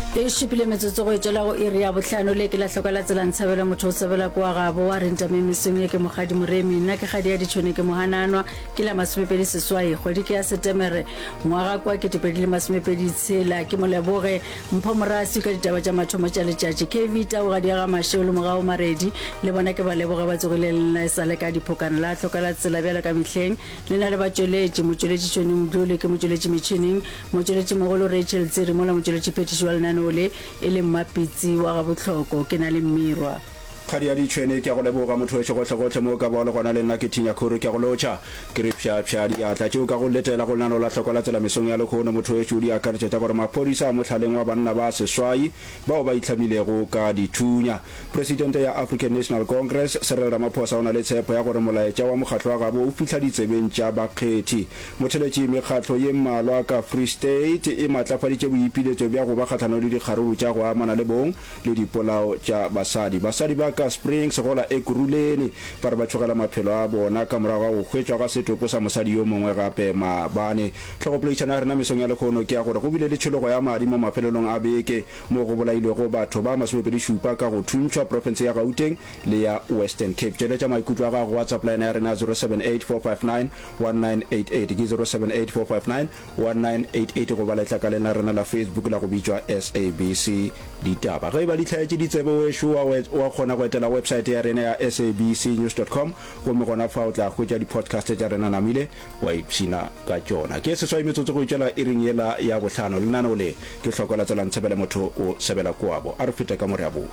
e shipile metsotso go etela go iri ya botlhano le ke la hloka la tsela ntshabela motho o tsabela kwa gabo wa renta memisong ke mogadi moremi nna ke gadi ya ditšhone ke mohananwa ke la masomepedi seswai kgwedi ke ya Setemere ngwaga kwa ke tepedi le masomepedi tshela ke moleboge mpho morasi ka ditaba tša mathomo tša letšatši KV tao ga diaga masheo le mogao maredi le bona ke ba leboga ba tsogile le sale ka diphokana la hloka la tsela bjala ka mehleng le na le batšweletši motšweletši tšone mdule ke motšweletši metšhineng motšweletši mogolo Rachel Tsiri mola motšweletši phetišo wa lenanole e le mmapitsi wa ga botlhoko ke na le Mmirwa khadi ya ditšhene ke go leboga motho we gotlhe mo ka ba le gona le nna ke thinya khoro ke go lotša ke re pša di atla tšeo ka go letela go lana la tlhoko la tsela mesong ya lekgono motho we tšodi a karetša gore maphodisa a motlhaleng wa banna ba seswai bao ba itlhamilego ka dithunya presidente ya African National Congress Cyril Ramaphosa o na le tshepo ya gore molaetša wa mokgatlo wa gabo o fitlha ditsebeng tša bakgethi motheletši mekgatlo ye mmalwa ka Free State e matlafaditše boipiletšo bja go ba kgahlano le dikgaruru tša go amana le bong le dipolao tša basadi ba ka Springs gola e kuruleni para ba tshogela maphelo a bona ka morago go hwetšwa ga setopo sa mosadi yo mongwe gape mabane tlhogopolaišana rena mesong ya lekgono ke ya gore go bile le tšhologo ya madi mo mafelelong a beke mo go bolailwego batho ba masomepedi-šupa ka go thuntšhwa profense ya Gauteng le ya Western Cape tšeletša maikutlo a gago WhatsApp line ya rena 0784591988 ke 0784591988 go ba letla ka lena rena la Facebook la go bitšwa SABC ditaba ge ba ditlhaetše ditsebe wešo wa kgona go etela website ya rena ya sabcnews.com gomme gona fa o tla hwetša di-podcast tša rena namile wa ipšhina ka tšona ke seswai metsotso go itšela iring yela ya bohlano lenaneo le ke hlokola tsela ntshebele motho o sebela koabo a re fete ka more a boa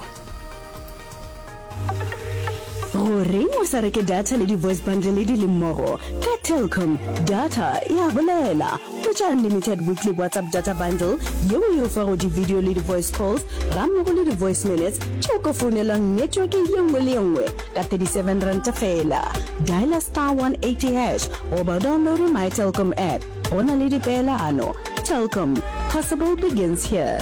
gore o sa reke data le di-voice bundle di le mmogo ka Telkom data ya bolela tša unlimited weekly WhatsApp data bundle yeo e go fa go di-video le di-voice calls ga mmogo le di-voice minutes tšeo ka founelang network ye nngwe le nngwe ka 37 ranta fela dialer *180# goba download my Telkom app go na le dipeelano Telkom possible begins here.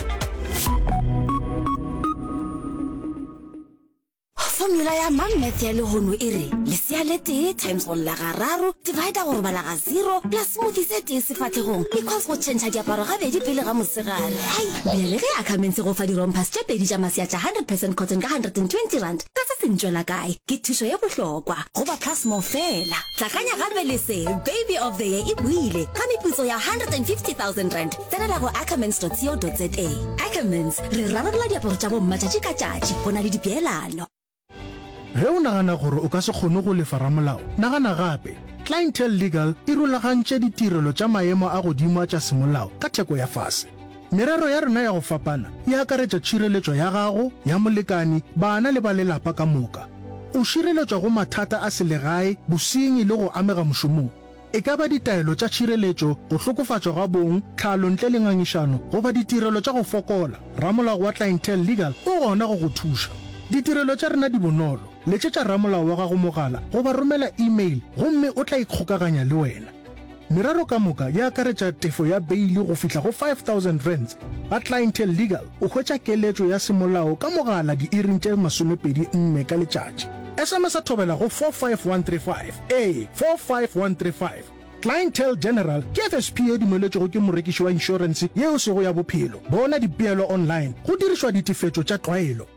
Formula ya Mammoth ya lehono ere lesea le tee times on la gararo divide gore ba la ga 0 plus smoothie se tee sefatlhegong because go tšhentšha diaparo gabedi pele ga mosegare ai bjale ge a kamense go fa dirompas tše pedi tša masea tša 100% cotton ka 120 rand ka se sentšwela kae ke thušo ye bohlokwa goba plus mo fela tlakanya gape le se baby of the year e buile ka meputso ya 150,000 rand tsenela go ackermans.co.za Ackermans re rarabola diaparo tša bommatšatši ka tšatši go na le dipeelano ge o nagana gore o ka se kgone go lefa ramolao nagana gape Clientele Legal e rulagantše ditirelo tša maemo a godimo tša semolao ka theko ya fase merero ya rena ya go fapana e akaretša tšhireletšo ya gago ya molekani bana le ba lelapa ka moka o šireletšwa go mathata a selegae bosenyi le go amega mošomong e ka ba ditaelo tša tšhireletšo go hlokofatšwa ga bong tlhalo ntle le ngangišano goba ditirelo tša go fokola ramolao wa Clientele Legal o gona go go thuša ditirelo tša rena di bonolo letšetša ramolao wa gago mogala goba romela email gomme o tla ikgokaganya le wena merero ka moka ya akaretša tefo ya beili go fihla go 5,000 rands ga Clientele Legal o hwetša keletšo ya semolao ka mogala di-iring tše 24 ka letšatši SMS a thobela go 45135 45135 Clientele General ke FSP e dumeletšego ke morekiši wa insurance yeo sego ya bophelo bona dipeelo online go dirišwa ditefetšo tša tlwaelo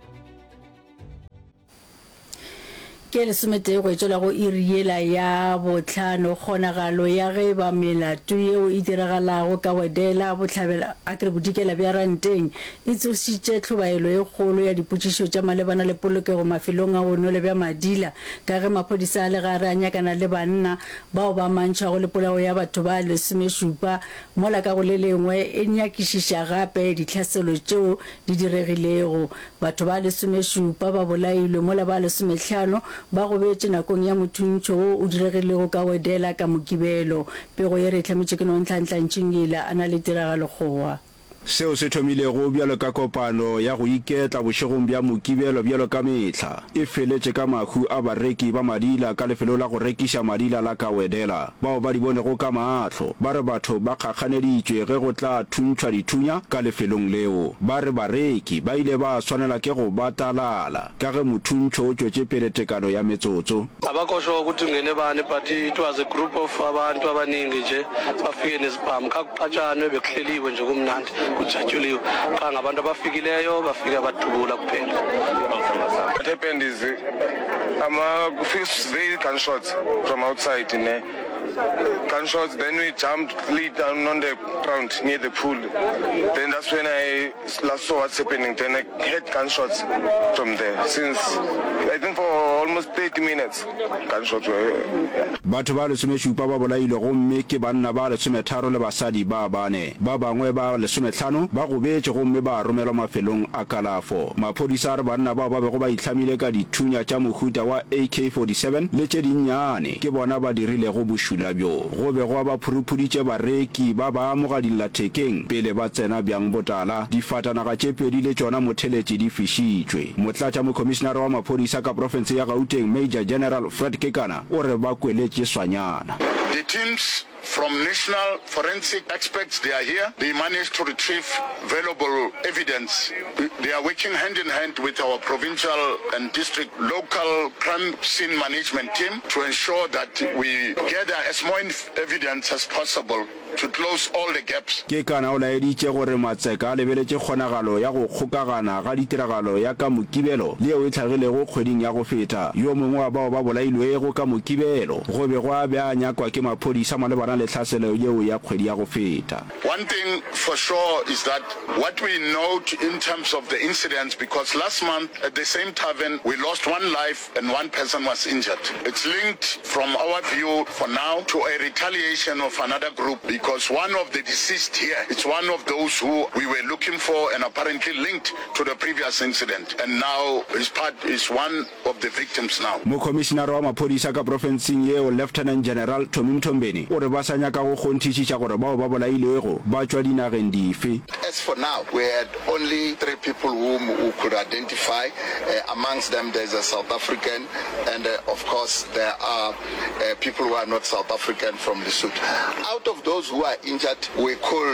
ke le somete go etšela go iriela ya botlhano kgonagalo ya ge ba melato yeo e diragalago ka wedela botlhabela a kere bodikela bja ranteng e tsošitše tlhobaelo e kgolo ya dipotšišo tša malebana le polokego mafelong a bonole bja madila ka ge maphodisa a le gare a nyakana le banna bao ba mantšhago le polao ya batho ba lesomešupa mola ka go le lengwe e nyakišiša gape ditlhaselo tšeo di diregilego batho ba lesomešupa ba bolailwe mola ba lesomehlano ba go betše nakong ya mothuntšho o diregilego ka wedela ka mokibelo pego ye re hlametše ke nontlhantlantšhengela a na le tiragalogoa seo se thomilego bjalo ka kopano ya go iketla bošegong bja mokibelo bjalo ka mehla e feletše ka mahu a bareki ba madila ka lefelo la go rekiša madila la ka wedela bao ba di bonego ka maatlo ba re batho ba kgakganeditšwe ge go tla thuntšhwa dithunya ka lefelong leo ba re bareki ba ile ba swanela ke go batalala ka ge mothuntšho o tšwetše pele tekano ya metsotso abakosho ukuthi ungene bani but it was a group of abantu abaningi nje bafike nesibhamu kakuqatshanwe bekuhleliwe nje kumnandi kujatshuliwe qha ngabantu abafikileyo bafika badubula kuphela. What happened is very gunshots from outside, gunshots, then we jumped, laid down on the ground near the pool. Then that's when I last saw what's happening. Then I heard gunshots from there. Since I think for almost 30 minutes, gunshots were. Batho ba lesomeshupa ba bolailwe gomme ke banna ba lesometharo le basadi ba bane ba bangwe ba lesometlhano ba gobetse gomme ba romelwa mafelong a kalafo. Maphodisa re banna ba bego ba itlhamile ka dithunya tša mohuta wa AK-47 le tše dinnyane ke bona ba dirile go bošula bjo go be go ba phurupuditše bareki ba ba amoga dillathekeng pele ba tsena bjang botala difatanaga tše pedi le tšona motheletše di fišitšwe. Motlatša mokomišenare wa maphodisa ka profense ya Gauteng Major General Fred Kekana o re ba kweletše swanyana. The teams from national forensic experts, they are here. They managed to retrieve valuable evidence. They are working hand in hand with our provincial and district local crime scene management team to ensure that we gather as much evidence as possible to close all the gaps. Ke kana o laeditše gore matseka a lebeletše kgonagalo ya go kgokagana ga ditiragalo ya ka mokibelo le eo e tlhagilego kgweding ya go feta yo mongwe wa bao ba bolailwego ka mokibelo go be go a beanyakwa ke maphodisa malebana le tlhaselo yeo ya kgwedi ya go feta. One thing for sure is that what we note in terms of the incidents, because last month at the same tavern we lost one life and one person was injured. It's linked from our view for now to a retaliation of another group, because one of the deceased here, it's one of those who we were looking for and apparently linked to the previous incident, and now is one of the victims now. Mokomišenare wa maphodisa ka profenseng yeo Lieutenant General Tommy Mtombeni o re ba sa nyaka go kgonthišiša gore bao ba bolailwego ba tšwa dinageng dife. As for now, we had only 3 people who could identify. Amongst them, there's a South African, and of course, there are people who are not South African from Lesotho. Out of those who are injured, we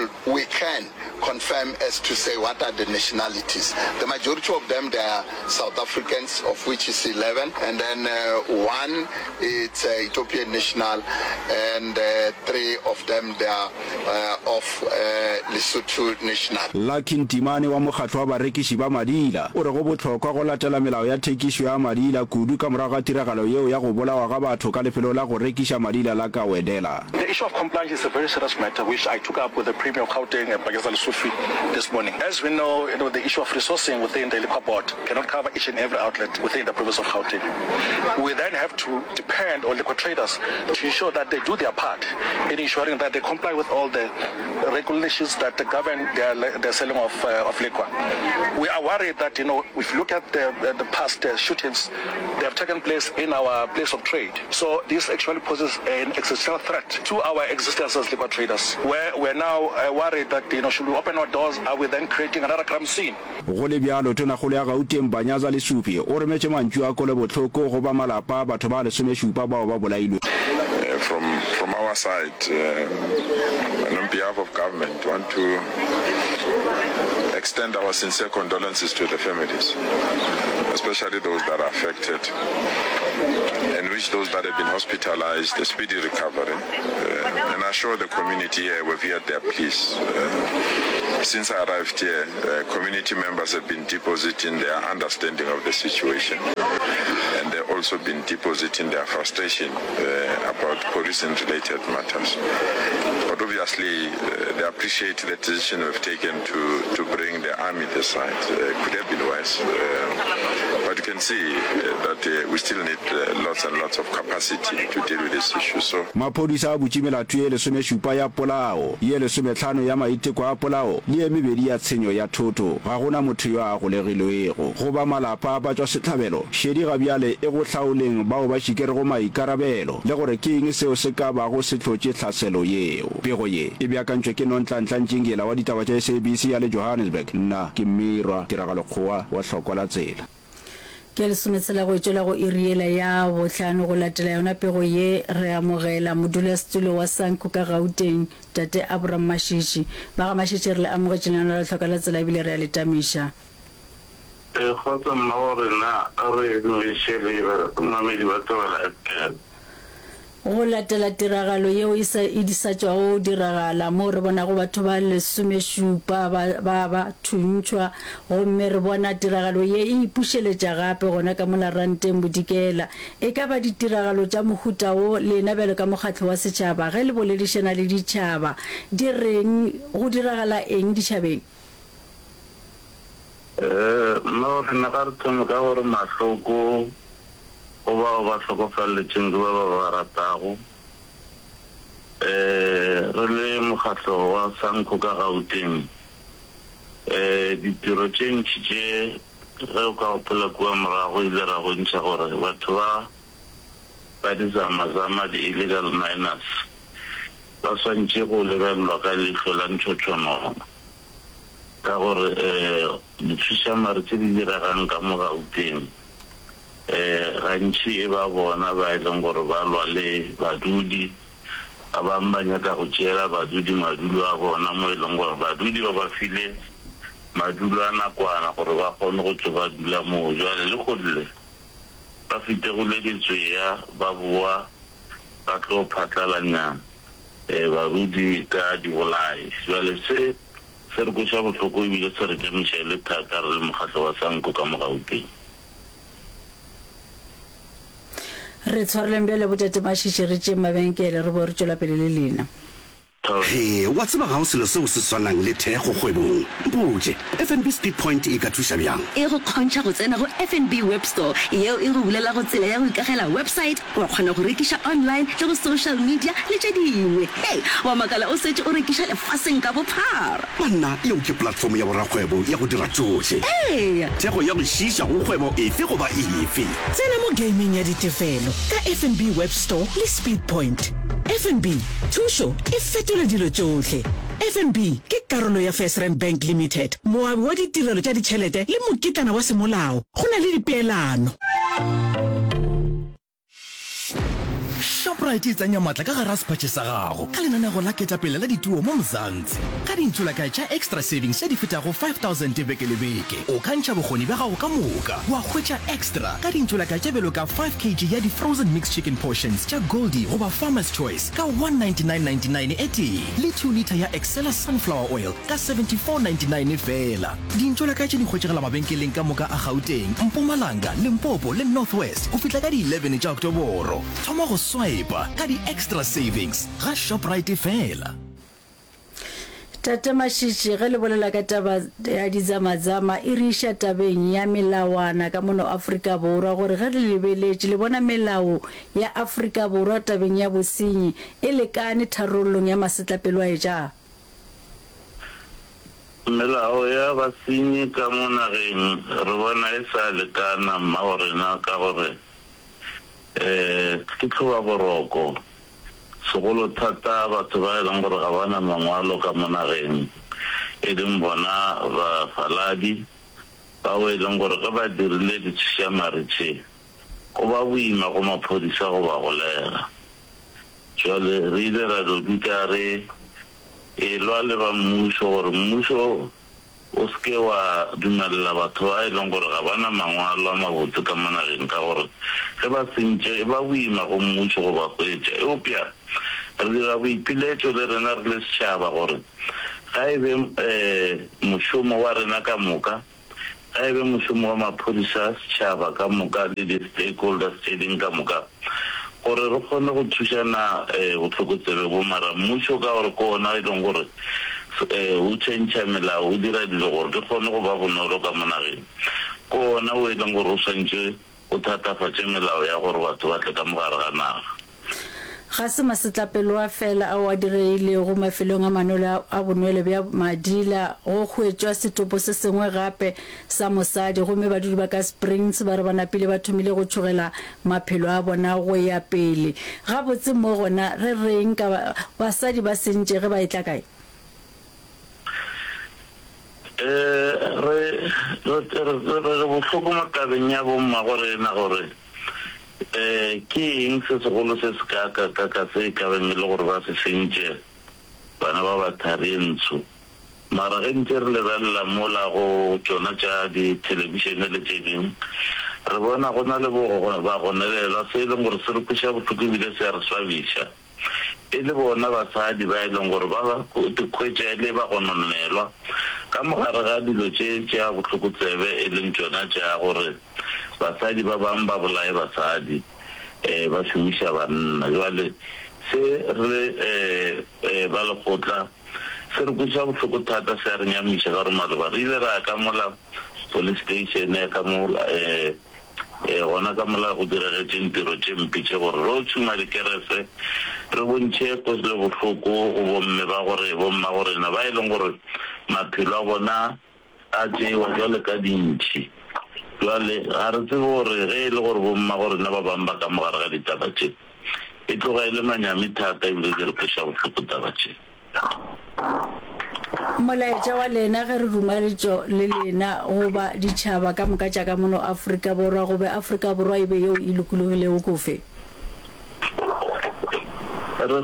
can confirm as to say what are the nationalities. The majority of them, they are South Africans, of which is 11, and then one is Ethiopian national, and 3 of them they are of Lesotho national. Lucky Ntimane wa mokgatlo wa barekiši ba madila o re go botlhokwa go latela melao ya thekišo ya madila kudu ka morago ga tiragalo yeo ya go bolawa ga batho ka lefelo la go rekiša madila la ka Wedela. The issue of compliance is a very serious matter which I took up with the Premier of Gauteng and Bageza Lesotho this morning. As we know, the issue of resourcing within the liquor board cannot cover each and every outlet within the province of Gauteng. We then have to depend on liquor traders to ensure that they do their part in ensuring that they comply with all the regulations that govern their selling of liquor. We are worried that, if you look at the past shootings, they have taken place in our place of trade. So this actually poses an existential threat to our existence as liquor traders, where we're now worried that, should we open our doors, are we then creating another crime scene? Go le bjalo tonakgolo ya Gauteng Banyaza Lesupi o remetše mantšu a kole botlhoko go ba malapa batho ba lesomešupa bao ba bolailwe. From our side, and on behalf of government, want to extend our sincere condolences to the families, especially those that are affected, and wish those that have been hospitalized a speedy recovery, and assure the community here we've heard their pleas. Since I arrived here, community members have been depositing their understanding of the situation, and they've also been depositing their frustration about police-related matters. But obviously, they appreciate the decision we've taken to bring the army this side. Could have been worse. But you can see that we still need lots and lots of capacity to deal with this issue. So, maphodisa a butše melato ye lesomešupa ya polao ye lesometlhano ya maiteko a polao le ye mebedi ya tshenyo ya thoto ga gona motho yo a golegilwego go ba malapa ba tšwa setlhabelo šedi ga bjale e go hlaoleng bao ba šikerego maikarabelo le gore ke eng seo se ka bago se tlotše tlhaselo yeo. Pego ye e beakantšwe ke Nontlantla wa ditaba tša SABC ya le Johannesburg. Nna ke Mmirwa Tiragalokgowa wa Hlokwa la Tsela. Ke lesometsela go tšwela go iriela ya bohlano go latela yona pego ye re amogela modulasetulo wa Sanku ka Gauteng Tate Abraham Mashishi ba ga Mashishi re le amogetše lenano la Hlokwa la Tsela ebile re a le tamiša. Kgotsa mna gore na re le shele mamedi ba tobela go latela tiragalo yeo e disatšwa go diragala mo re bona go batho ba 17 ba thuntšhwa gomme re bona tiragalo ye e ipušeletša gape gona ka molaranteng Bodikela e ka ba ditiragalo tša mohuta wo lena bjalo ka mokgatlo wa setšhaba ge le boledišana le ditšhaba di reng go diragala eng ditšhabeng no re nna re tsome ka gore mahloko o ba tlhokofaletseng ke ba ratago re le mokgatlo wa Sanko ka Gauteng ditiro tše ntši tše ge o ka gopola kua morago ile ra go ntšha gore batho ba dizamazama di-illegal miners ba swantše go lebelelwa ka leihlo la ntšhotšhonono ka gore dithušamare tše di diragang ka mo Gauteng gantši e ba bona ba e leng gore ba lwa le badudi ba bangwe ba nyaka go tšeela badudi madulo a bona mo e leng gore badudi ba ba file madulo a nakwana gore ba kgone go tse ba dula moo jwale le godile ba fitegole ditsweya ba boa ba tlo phatlalanya badudi ka dibolai jwale se re koša bohloko ebile se re kemiša le thata re le mokgatlo wa Sanko ka mo Gauteng re tshwareleng bjale botate mašiši re tše mabenkele re bo re tšwela pele le lena wa tseba ga o selo seo se swanang le thego kgwebong botse FNB Speed Point e ka thuša bjang e go kgontšha go tsena go FNB Web Store yeo e go bulela go tsela ya go ikagela website wa kgona go rekiša online le go social media le tše dingwe wa makala o setse o rekiša lefaseng ka bophara banna yeo ke platform ya borakgwebo ya go dira tsohle thego ya go šiša go kgwebo efe goba efe tsena mo gaming ya ditefelo ka FNB Web Store le Speed Point FNB thušo e fetola dilo tsohle FNB ke karolo ya FirstRand Bank Limited moabi wa ditirelo tša ditšhelete le mokitlana wa semolao go na le dipeelano Shoprite e tsenya matla ka gara sepatše sa gago ka lenaneo la ketapele la dituo mo Mzansi ka dintšholaka tša extra savings tša di fetago 5,000 beke le beke o kantšha bokgoni bja gago ka moka wa hwetša extra ka dintšholaka tša belo ka 5 kg ya di frozen mixed chicken portions tša Goldie goba Farmer's Choice ka 199.99 e tee le 2 liter ya Excella sunflower oil ka 74.99 fela dintšholaka tše di hwetšegela mabenkeleng ka moka a Gauteng Mpumalanga Limpopo le Northwest go fitla ka di 11 tša Oktoboro thoma go swipe ka di extra savings ga Shoprite fela Tata Mašiši ge le bolela ka taba ya dizamazama e re iša tabeng ya melawana ka mono Afrika Borwa gore ge le lebeletše le bona melao ya Afrika Borwa tabeng ya bosenyi e lekane tharollong ya masetlapelo a etša melao ya basenyi ka mo nageng re bona e sa lekana mma gorena ka gore ke tlhoba boroko segolo thata batho ba e leng gore ga bana mangwalo ka mo nageng e leng bona bafaladi ba o e leng gore ge ba dirile ditšhišamare tše go ba boima go maphodisa go ba golega jwale re ile ra dodika re e lwa le ba mmušo gore mmušo o seke wa dumelela batho ba e leng gore ga bana mangwalo a mabotse ka monageng ka gore ge ba sentše e ba boima go mmušo go ba hwetša eopša re dira boipiletšo le rena re le setšhaba gore ga e be mošomo wa rena ka moka ga e be mošomo wa maphodisa setšhaba ka moka le di-stakeholders tše ding ka moka gore re kgone go thušana botlhokotsebe bo mara mmušo ka gore ko ona e leng gore o tšhentšha melao o dira dilo gore ke kgone go ba bonolo ka monageng ko ona o e leng gore o swantše o thatafatše melao ya gore batho ba tle ka mogare ga naga ga se masetlapelo a fela a wa direile go mafelong a manolo a bonwele bja madila go hwetšwa setopo se sengwe gape sa mosadi gomme badudi ba ka Springs ba re ba napile ba thomile go tšhogela maphelo a bona go ya pele ga botse mo gona re reng ka basadi ba sentše ge ba etla kae re bohloko makabeng ya bomma gorena gore ke eng se segolo se se ka se kabeng e le gore ba se sentše bana ba ba tharentsho mara ge ntse re lebelela mola go tsona tša di-television le tše ding re bona go na le ba gonelela se le gore se re pusha botlhoko bile se re swabisha e le bona basadi ba ile gore ba khwetša le ba gononelwa ka mogare ga dilo tše tša botlhokotsebe e leng tšona tša gore basadi ba bang ba bolae basadi ba šomiša banna jwale se re ba lekgotla se re pusha botlhoko thata se re nyamiša ka gore maloba re ile ra ka mola police station ka mola gona ka mola go diregetseng tiro tše mpe tše gore re o tšhuma dikerese re bontšhe ko le botlhoko go bomme ba gore bomma gorena ba e leng gore maphelo a bona a tšewa jwale ka dintšhi jwale ga re tsebe gore ge e le gore bomma gorena ba bang ba ka mogare ga ditaba tše e tloga e le manyami thata ebile di re phoša botlhoko taba tše molaetša wa lena ge re rumaletšo le lena goba ditšhaba ka moka tša ka mono Afrika Borwa gobe Afrika Borwa e be yeo e lokologilego kofe re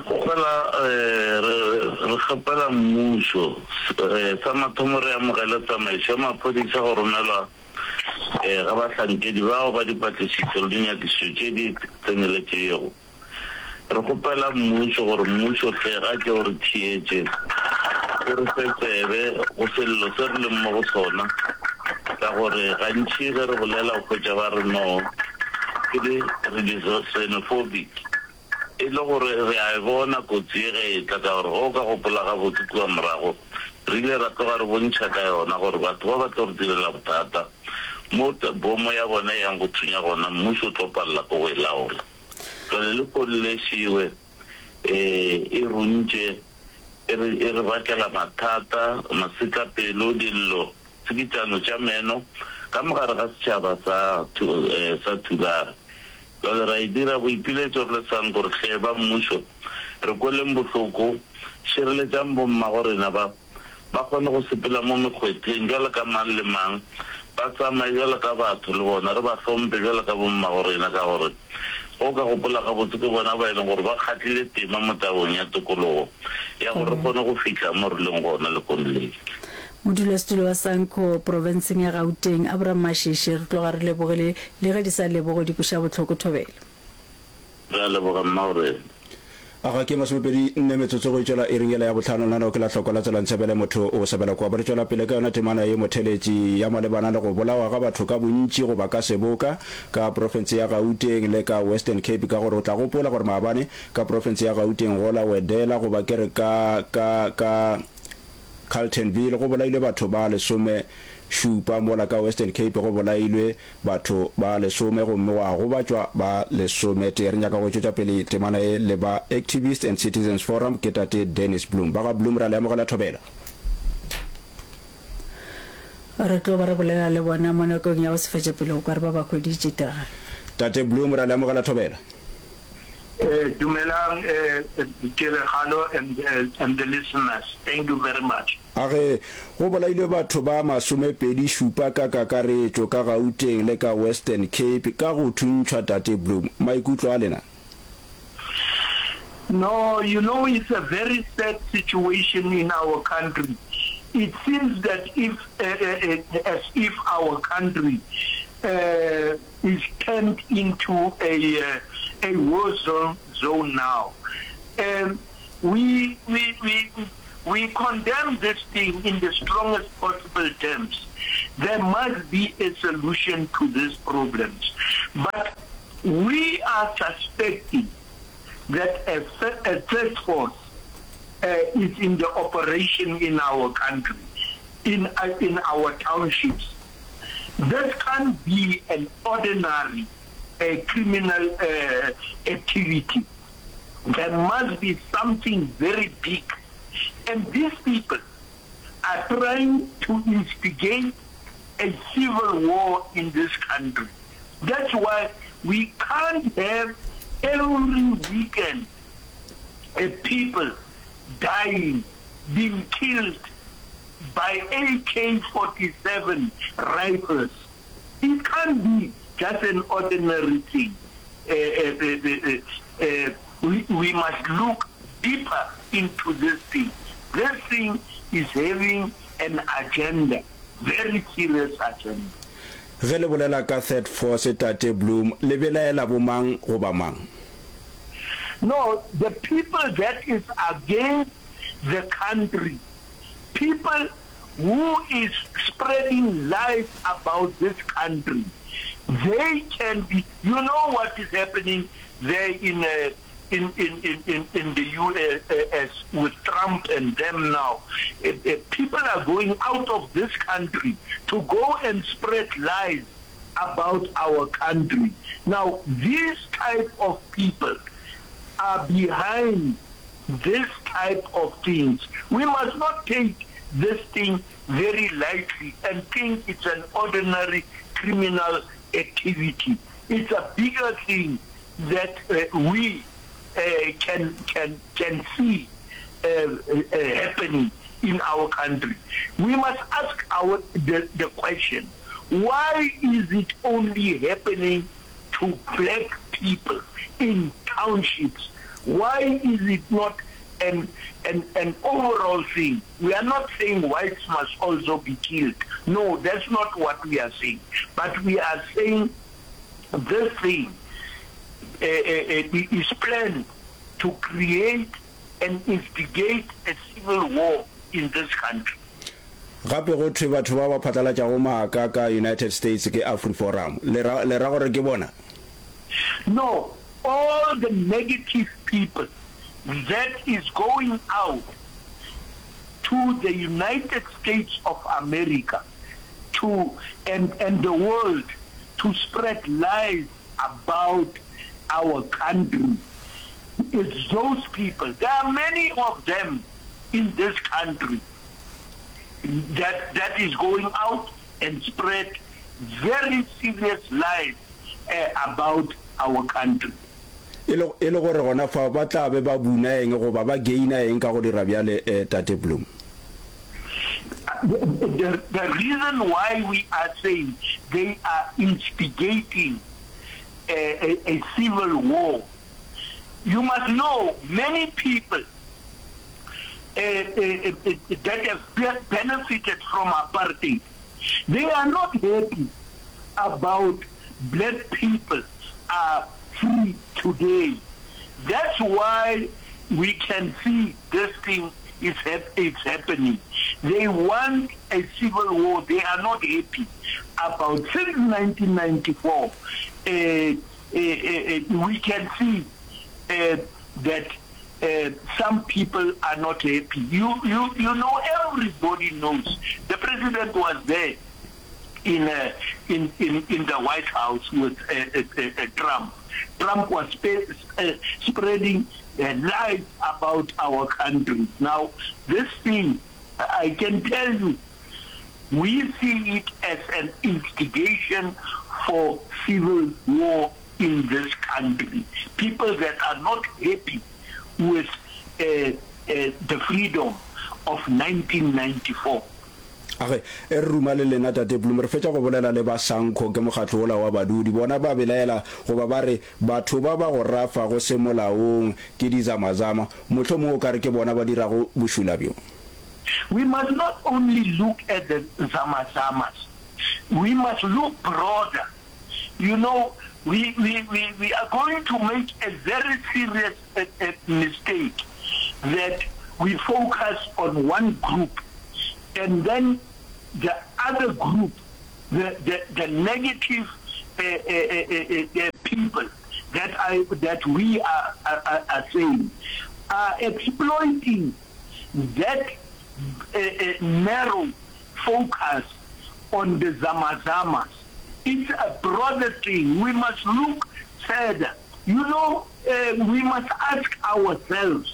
kgapela mmušo sa mathomo re amogele tsamaišo maphodisa go romelwa ga bahlankedi bao ba dipatlisišo le dinyakišo tše di tseneletšego re kgopela mmušo gore mmušo tlhega ke gore thietše o re fe tsebe go sello se re leng mo go sona ka gore gantši ge re bolela go kgwetša ba re no ke le xenophobic e le gore re a e bona kotsi e ge e tla ka gore go ka gopola ga botse kua morago re ile ra tloga re bontšha ka yona gore batho ba batla re direla bothata mo bomo ya bona yang go thunya gona mmušo o tlo palela ko go e laola jwale le kollešiwe e runtše e re bakela mathata masetlapelo dillo tshekitšano tša meno ka mogare ga setšhaba sa thulare jwale ra e dira boipiletšo re le sang gore tlheba mmušo re kweleng bohloko šireletsang bomma gorena ba kgone go sepela mo mekgweteng jwale ka mang le mang ba tsamaye jwale ka batho le bona re ba hlompe jwale ka bomma gorena ka gore go ka gopola ga botse ke bona ba e leng gore ba kgatlhile tema mo tabong ya tokologo ya gore re kgone go fitlha mo re leng gona le konleng modulasetulo wa Sanko provinceng ya Gauteng Abraham Mashishi re tloga re lebogele le ge di sa lebogo di puša botlhoko thobela re a leboga mmaore aga ke masomepedi nne metsotso go itšwela e ringela ya botlhano nana o ke la tlhoko la tsela ntshebele motho o sebela kwa ba re tšwela pele ka yona temana ye motheletši ya malebana le go bolawa ga batho ka bontši go ba ka seboka ka profense ya Gauteng le ka Western Cape ka gore o tla gopola gore maabane ka profense ya Gauteng go la Wedela go ba kere ka Carltonville go bolailwe batho ba lesome šupa mola ka Western Cape go bolailwe batho ba lesome gomme wa go batšwa ba lesome te re nyaka go tšwetša pele temana e le ba Activists and Citizens Forum ke tate Dennis Bloom ba ga Bloom ra le amogela thobela re tlo ba re bolela le bona mo nakong ya go se fetša pele go ka re ba ba kgweditše taga tate Bloom ra le amogela thobela Dumelang Kelegalo and the listeners. Thank you very much. Age go bolailwe batho ba masomepedi šupa ka kakaretšo ka Gauteng le ka Western Cape ka go thuntšhwa tate Bloom maikutlo a lena No, you know, it's a very sad situation in our country. It seems that as if our country is turned into a war zone now. We condemn this thing in the strongest possible terms. There must be a solution to these problems. But we are suspecting that a third force is in the operation in our country, in our townships. This can't be an ordinary criminal activity. There must be something very big. And these people are trying to instigate a civil war in this country. That's why we can't have every weekend people dying, being killed by AK-47 rifles. It can't be just an ordinary thing. We must look deeper into this thing. This thing is having an agenda, very serious agenda. ge le bolela ka third force Tate Bloom le belaela bomang go ba mang? No, the people that is against the country, people who is spreading lies about this country, they can be. You know what is happening there in the US with Trump and them now. People are going out of this country to go and spread lies about our country. Now, these type of people are behind this type of things. We must not take this thing very lightly and think it's an ordinary criminal activity. It's a bigger thing that we can see happening in our country. We must ask the question, why is it only happening to black people in townships? Why is it not an overall thing? We are not saying whites must also be killed. No, that's not what we are saying. But we are saying this thing is planned to create and instigate a civil war in this country. Gape go thwe batho ba ba phatlalatša go maaka ka United States ke AfriForum le ra gore ke bona? No, all the negative people that is going out to the United States of America and the world to spread lies about our country, it's those people. There are many of them in this country that is going out and spread very serious lies about our country. Elo gore gona fa ba tla be ba buna eng go ba gaina eng ka go dira bjale Tate Bloom? The reason why we are saying they are instigating a civil war, you must know many people that have benefited from apartheid, they are not happy about black people are free today. That's why we can see this thing is happening. They want a civil war. They are not happy about. Since 1994, we can see that some people are not happy. You know, everybody knows. The president was there in the White House with Trump. Trump was spreading lies about our country. Now, this thing, I can tell you, we see it as an instigation for civil war in this country. People that are not happy with the freedom of 1994. Age e ruma le lena Tate Bloom re fetša go bolela le ba Sanco ke mokgatlo ola wa badudi bona ba belaela go ba bare batho ba ba go rafa go se molaong ke dizamazama mohlomong o ka re ke bona ba dira go bušula bjo. We must not only look at the zamazamas, we must look broader. You know, we are going to make a very serious mistake that we focus on one group and then the other group, the negative people that we are saying are exploiting that narrow focus on the zamazamas. It's a broader thing. We must look further. You know, we must ask ourselves,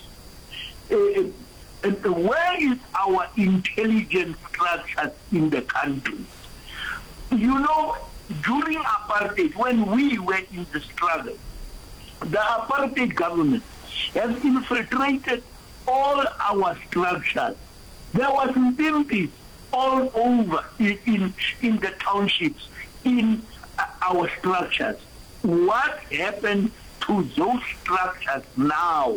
where is our intelligence structure in the country? You know, during apartheid, when we were in the struggle, the apartheid government has infiltrated all our structures. There was impimpi all over in the townships, in our structures. What happened to those structures now?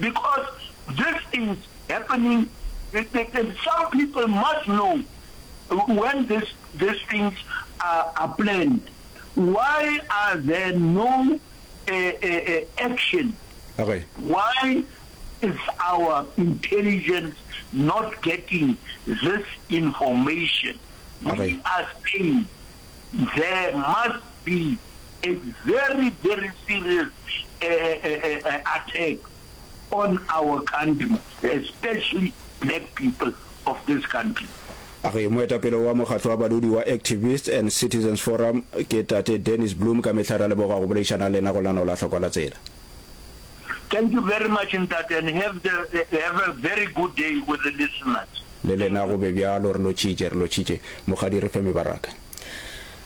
Because this is happening, some people must know when these things are planned, why are there no action? Okay. Why is our intelligence not getting this information? Okay. We are saying there must be a very, very serious attack on our country, especially black people of this country. Okay, moetapele wa mokgatlo wa badudi wa Activists and Citizens Forum ke tate Dennis Bloem ka metlhara le boga go bolešana le nna go lana o la tlhokola tsela. Thank you very much, Ntate, and have a very good day with the listeners. Le lena go be bjalo re lo tšitše mogadi re fe mebaraka.